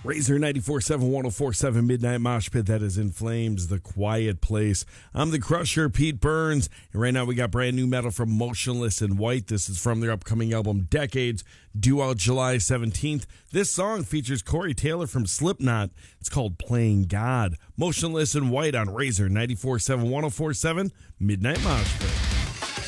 Razor 94.7, 104.7 Midnight Mosh Pit. That is In Flames, The Quiet Place. I'm the Crusher, Pete Burns. And right now we got brand new metal from Motionless in White. This is from their upcoming album, Decades, due out July 17th. This song features Corey Taylor from Slipknot. It's called Playing God. Motionless in White on Razor 94.7, 104.7 Midnight Mosh Pit.